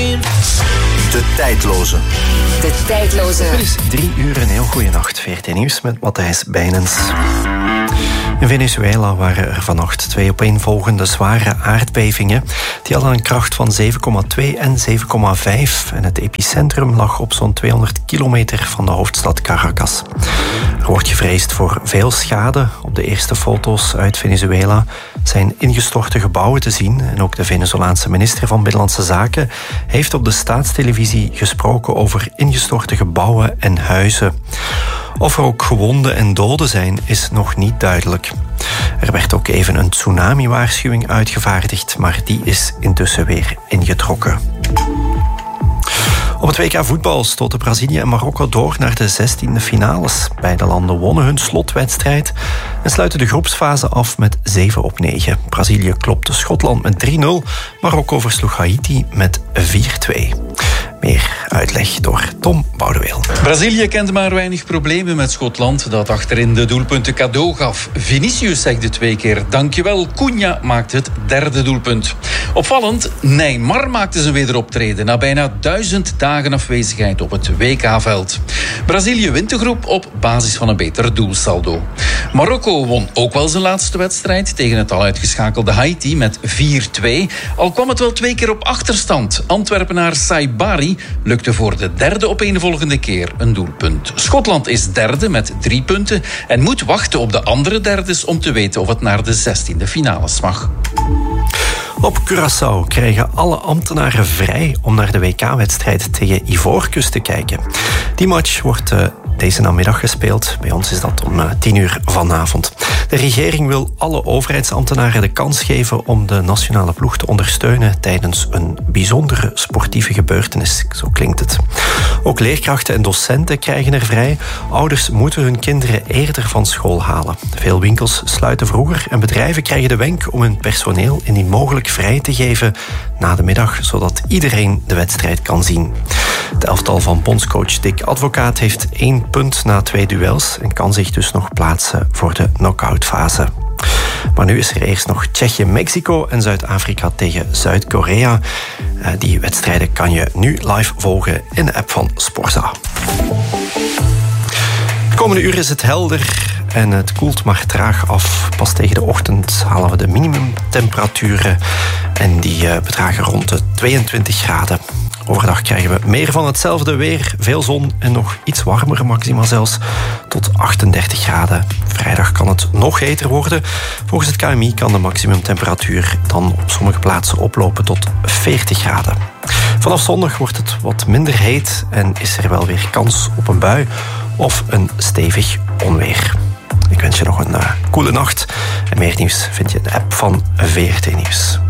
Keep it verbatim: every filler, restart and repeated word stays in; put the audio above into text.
De tijdloze. De tijdloze. Het is drie uur een heel goede nacht. V R T Nieuws met Matthijs Bijnens. In Venezuela waren er vannacht twee opeenvolgende zware aardbevingen. Die hadden een kracht van zeven komma twee en zeven komma vijf. En het epicentrum lag op zo'n tweehonderd kilometer van de hoofdstad Caracas. Er wordt gevreesd voor veel schade. Op de eerste foto's uit Venezuela zijn ingestorte gebouwen te zien. En ook de Venezolaanse minister van Binnenlandse Zaken heeft op de staatstelevisie gesproken over ingestorte gebouwen en huizen. Of er ook gewonden en doden zijn, is nog niet duidelijk. Er werd ook even een tsunami-waarschuwing uitgevaardigd, maar die is intussen weer ingetrokken. Op het W K voetbal stoten Brazilië en Marokko door naar de zestiende finales. Beide landen wonnen hun slotwedstrijd en sluiten de groepsfase af met zeven op negen. Brazilië klopte Schotland met drie nul, Marokko versloeg Haiti met vier twee. Meer uitleg door Tom Boudeweel. Brazilië kent maar weinig problemen met Schotland, dat achterin de doelpunten cadeau gaf. Vinicius zegde twee keer dankjewel. Cunha maakte het derde doelpunt. Opvallend, Neymar maakte zijn wederoptreden na bijna duizend dagen afwezigheid op het W K-veld. Brazilië wint de groep op basis van een beter doelsaldo. Marokko won ook wel zijn laatste wedstrijd tegen het al uitgeschakelde Haiti met vier twee. Al kwam het wel twee keer op achterstand. Antwerpenaar Saibari lukte voor de derde opeenvolgende keer een doelpunt. Schotland is derde met drie punten en moet wachten op de andere derdes om te weten of het naar de zestiende finales mag. Op Curaçao krijgen alle ambtenaren vrij om naar de W K-wedstrijd tegen Ivoorkust te kijken. Die match wordt uh, deze namiddag gespeeld. Bij ons is dat om uh, tien uur vanavond. De regering wil alle overheidsambtenaren de kans geven om de nationale ploeg te ondersteunen tijdens een bijzondere sportieve gebeurtenis. Zo klinkt het. Ook leerkrachten en docenten krijgen er vrij. Ouders moeten hun kinderen eerder van school halen. Veel winkels sluiten vroeger en bedrijven krijgen de wenk om hun personeel indien mogelijk vrij te geven na de middag, zodat iedereen de wedstrijd kan zien. Het elftal van bondscoach Dick Advocaat heeft één punt na twee duels en kan zich dus nog plaatsen voor de knock-outfase. Maar nu is er eerst nog Tsjechië-Mexico en Zuid-Afrika tegen Zuid-Korea. Die wedstrijden kan je nu live volgen in de app van Sporza. De komende uur is het helder en het koelt maar traag af. Pas tegen de ochtend halen we de minimumtemperaturen en die bedragen rond de tweeëntwintig graden. Overdag krijgen we meer van hetzelfde weer, veel zon en nog iets warmer, maxima zelfs tot achtendertig graden. Vrijdag kan het nog heter worden. Volgens het K M I kan de maximumtemperatuur dan op sommige plaatsen oplopen tot veertig graden. Vanaf zondag wordt het wat minder heet en is er wel weer kans op een bui of een stevig onweer. Ik wens je nog een uh, koele nacht en meer nieuws vind je in de app van V R T Nieuws.